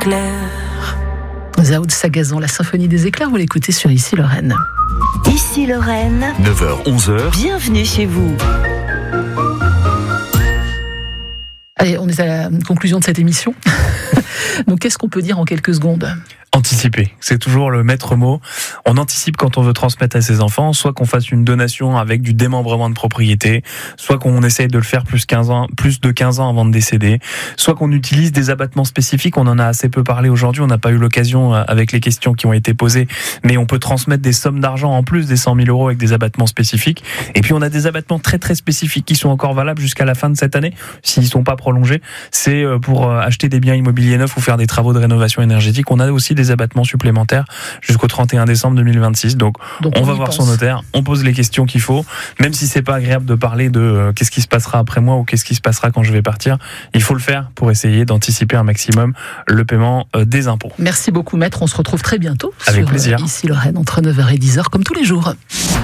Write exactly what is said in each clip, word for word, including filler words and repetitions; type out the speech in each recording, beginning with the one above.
éclairs. Zao de Sagazan, la symphonie des éclairs, vous l'écoutez sur Ici Lorraine. Ici Lorraine, neuf heures onze heures. Bienvenue chez vous. Allez, on est à la conclusion de cette émission. Donc, qu'est-ce qu'on peut dire en quelques secondes ? Anticiper, c'est toujours le maître mot. On anticipe quand on veut transmettre à ses enfants, soit qu'on fasse une donation avec du démembrement de propriété, soit qu'on essaye de le faire plus, quinze ans, plus de quinze ans avant de décéder, soit qu'on utilise des abattements spécifiques. On en a assez peu parlé aujourd'hui, on n'a pas eu l'occasion avec les questions qui ont été posées, mais on peut transmettre des sommes d'argent en plus des cent mille euros avec des abattements spécifiques. Et puis on a des abattements très très spécifiques qui sont encore valables jusqu'à la fin de cette année, s'ils ne sont pas prolongés. C'est pour acheter des biens immobiliers neufs ou faire des travaux de rénovation énergétique. On a aussi des des abattements supplémentaires jusqu'au trente et un décembre deux mille vingt-six. Donc, Donc on, on va voir pense. son notaire, on pose les questions qu'il faut, même si c'est pas agréable de parler de euh, qu'est-ce qui se passera après moi ou qu'est-ce qui se passera quand je vais partir, il faut le faire pour essayer d'anticiper un maximum le paiement euh, des impôts. Merci beaucoup maître, on se retrouve très bientôt avec sur plaisir. Euh, Ici Lorraine entre neuf heures et dix heures comme tous les jours.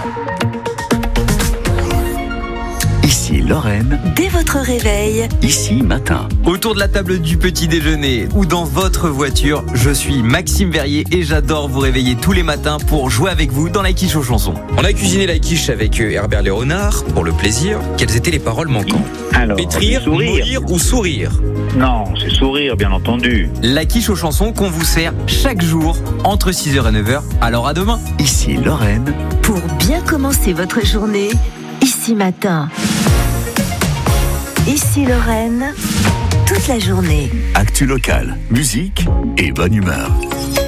Ici Lorraine. Dès votre réveil. Ici matin. Autour de la table du petit déjeuner ou dans votre voiture, je suis Maxime Verrier et j'adore vous réveiller tous les matins pour jouer avec vous dans la quiche aux chansons. On a cuisiné la quiche avec Herbert Léonard pour le plaisir. Quelles étaient les paroles manquantes ? Alors, pétrir, mourir ou sourire ? Non, c'est sourire bien entendu. La quiche aux chansons qu'on vous sert chaque jour entre six heures et neuf heures. Alors à demain. Ici Lorraine. Pour bien commencer votre journée, Ici matin. Ici Lorraine, toute la journée. Actu locale, musique et bonne humeur.